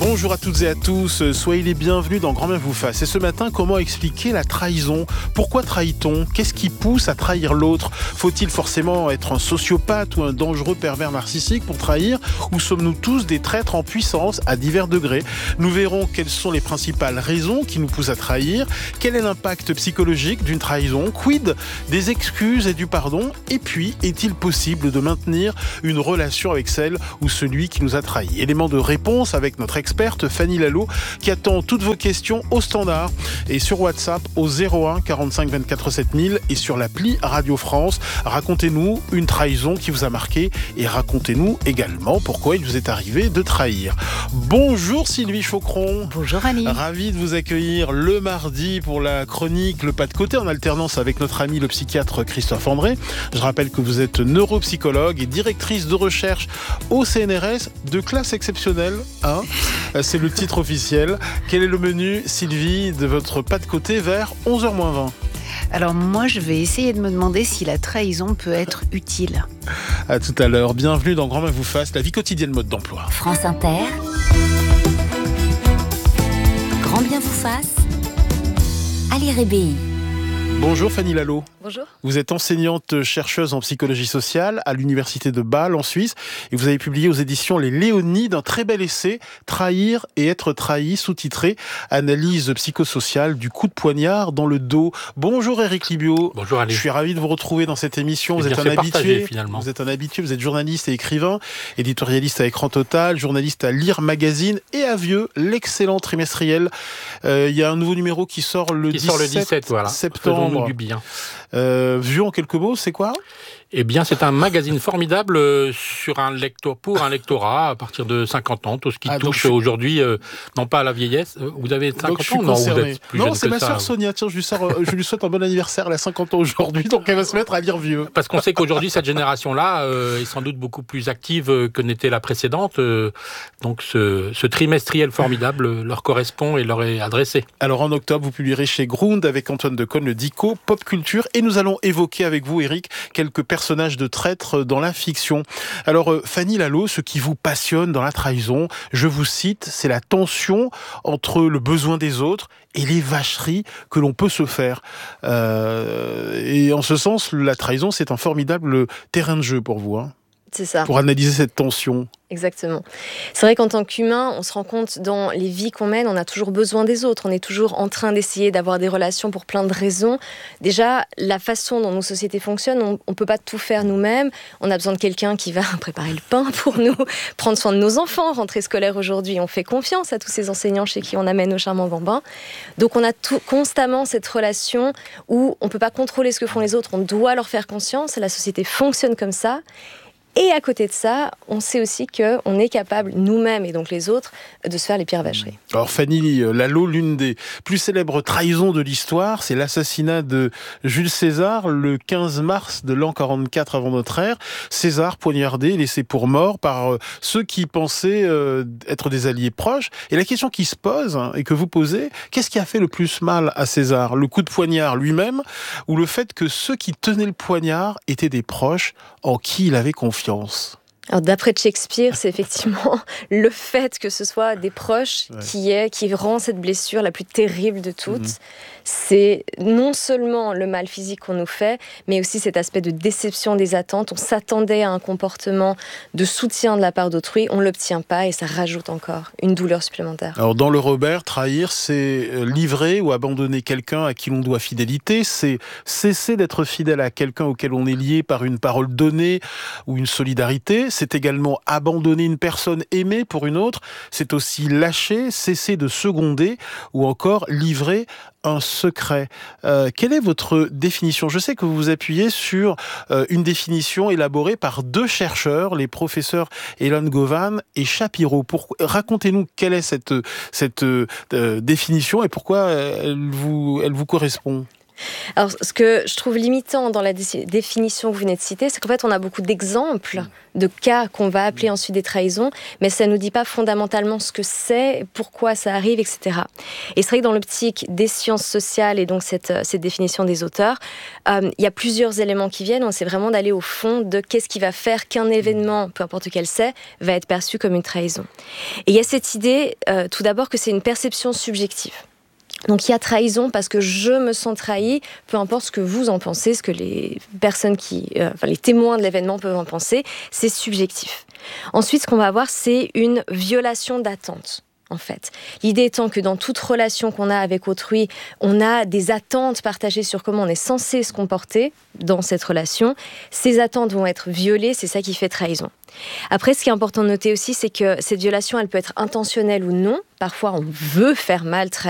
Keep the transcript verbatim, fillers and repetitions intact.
Bonjour à toutes et à tous, soyez les bienvenus dans Grand Bien vous fasse. Et ce matin, comment expliquer la trahison ? Pourquoi trahit-on ? Qu'est-ce qui pousse à trahir l'autre ? Faut-il forcément être un sociopathe ou un dangereux pervers narcissique pour trahir ? Ou sommes-nous tous des traîtres en puissance à divers degrés ? Nous verrons quelles sont les principales raisons qui nous poussent à trahir. Quel est l'impact psychologique d'une trahison ? Quid des excuses et du pardon ? Et puis, est-il possible de maintenir une relation avec celle ou celui qui nous a trahis ? Élément de réponse avec notre experte Fanny Lalo qui attend toutes vos questions au standard et sur WhatsApp au zéro un quarante-cinq vingt-quatre sept mille et sur l'appli Radio France. Racontez-nous une trahison qui vous a marqué et racontez-nous également pourquoi il vous est arrivé de trahir. Bonjour Sylvie Chaucron. Bonjour Ali. Ravi de vous accueillir le mardi pour la chronique Le Pas de Côté en alternance avec notre ami le psychiatre Christophe André. Je rappelle que vous êtes neuropsychologue et directrice de recherche au C N R S de classe exceptionnelle. Hein, c'est le titre officiel. Quel est le menu, Sylvie, de votre Pas de Côté vers onze heures moins vingt ? Alors moi, je vais essayer de me demander si la trahison peut être utile. À tout à l'heure. Bienvenue dans Grand Bien vous fasse, la vie quotidienne mode d'emploi. France Inter. Grand Bien vous fasse. Ali Rébéi. Bonjour Fanny Lalo. Bonjour. Vous êtes enseignante chercheuse en psychologie sociale à l'université de Bâle en Suisse et vous avez publié aux éditions Les Léonides un très bel essai Trahir et être trahi, sous-titré Analyse psychosociale du coup de poignard dans le dos. Bonjour Éric Libio. Bonjour Ali. Je suis ravi de vous retrouver dans cette émission. C'est vous êtes un habitué. Partagé, finalement. Vous êtes un habitué, vous êtes journaliste et écrivain, éditorialiste à Écran Total, journaliste à Lire Magazine et à Vieux, l'excellent trimestriel. Euh, il y a un nouveau numéro qui sort le, qui dix-sept, sort le dix-sept voilà. septembre. Faisons-nous du bien. Euh, Vieux en quelques mots, c'est quoi ? Eh bien, c'est un magazine formidable euh, sur un lecteur, pour un lectorat à partir de cinquante ans, tout ce qui ah, touche je... aujourd'hui, euh, non pas à la vieillesse. Vous avez cinquante ans ? Non, vous êtes plus non, c'est ma ça, sœur vous. Sonia. Tiens, je lui, sors, je lui souhaite un bon anniversaire. Elle a cinquante ans aujourd'hui, donc elle va se mettre à lire Vieux. Parce qu'on sait qu'aujourd'hui, cette génération-là euh, est sans doute beaucoup plus active que n'était la précédente. Euh, donc, ce, ce trimestriel formidable leur correspond et leur est adressé. Alors, en octobre, vous publierez chez Grund avec Antoine Decaune le Dico Pop Culture et nous allons évoquer avec vous, Éric, quelques personnages de traître dans la fiction. Alors, euh, Fanny Lalo, ce qui vous passionne dans la trahison, je vous cite, c'est la tension entre le besoin des autres et les vacheries que l'on peut se faire. Euh, et en ce sens, la trahison, c'est un formidable terrain de jeu pour vous. Hein, c'est ça. Pour analyser cette tension. Exactement. C'est vrai qu'en tant qu'humain, on se rend compte dans les vies qu'on mène, on a toujours besoin des autres. On est toujours en train d'essayer d'avoir des relations pour plein de raisons. Déjà, la façon dont nos sociétés fonctionnent, on ne peut pas tout faire nous-mêmes. On a besoin de quelqu'un qui va préparer le pain pour nous, prendre soin de nos enfants. Rentrée scolaire aujourd'hui, on fait confiance à tous ces enseignants chez qui on amène nos charmants bambins. Donc on a tout, constamment cette relation où on ne peut pas contrôler ce que font les autres, on doit leur faire confiance. La société fonctionne comme ça. Et à côté de ça, on sait aussi qu'on est capable, nous-mêmes et donc les autres, de se faire les pires vacheries. Alors Fanny Lalo, l'une des plus célèbres trahisons de l'histoire, c'est l'assassinat de Jules César le quinze mars de l'an quarante-quatre avant notre ère. César poignardé, laissé pour mort par euh, ceux qui pensaient euh, être des alliés proches. Et la question qui se pose, hein, et que vous posez, qu'est-ce qui a fait le plus mal à César ? Le coup de poignard lui-même ou le fait que ceux qui tenaient le poignard étaient des proches en qui il avait confiance ? Alors, d'après Shakespeare, c'est effectivement le fait que ce soit des proches ouais. qui, est, qui rend cette blessure la plus terrible de toutes. Mmh. C'est non seulement le mal physique qu'on nous fait, mais aussi cet aspect de déception des attentes. On s'attendait à un comportement de soutien de la part d'autrui, on ne l'obtient pas et ça rajoute encore une douleur supplémentaire. Alors dans le Robert, trahir, c'est livrer ou abandonner quelqu'un à qui l'on doit fidélité, c'est cesser d'être fidèle à quelqu'un auquel on est lié par une parole donnée ou une solidarité. C'est également abandonner une personne aimée pour une autre. C'est aussi lâcher, cesser de seconder ou encore livrer un secret. Euh, quelle est votre définition ? Je sais que vous vous appuyez sur euh, une définition élaborée par deux chercheurs, les professeurs Elon Govan et Shapiro. Pour... Racontez-nous quelle est cette, cette euh, définition et pourquoi elle vous, elle vous correspond. Alors, ce que je trouve limitant dans la dé- définition que vous venez de citer, c'est qu'en fait, on a beaucoup d'exemples de cas qu'on va appeler ensuite des trahisons, mais ça ne nous dit pas fondamentalement ce que c'est, pourquoi ça arrive, et cetera. Et c'est vrai que dans l'optique des sciences sociales et donc cette, cette définition des auteurs, euh, il y a plusieurs éléments qui viennent. C'est vraiment d'aller au fond de qu'est-ce qui va faire qu'un événement, peu importe quel c'est, va être perçu comme une trahison. Et il y a cette idée, euh, tout d'abord, que c'est une perception subjective. Donc il y a trahison parce que je me sens trahi, peu importe ce que vous en pensez, ce que les personnes qui, euh, enfin les témoins de l'événement peuvent en penser, c'est subjectif. Ensuite, ce qu'on va avoir, c'est une violation d'attente. En fait, l'idée étant que dans toute relation qu'on a avec autrui, on a des attentes partagées sur comment on est censé se comporter dans cette relation. Ces attentes vont être violées, c'est ça qui fait trahison. Après, ce qui est important de noter aussi, c'est que cette violation, elle peut être intentionnelle ou non. Parfois, on veut faire mal, trahir.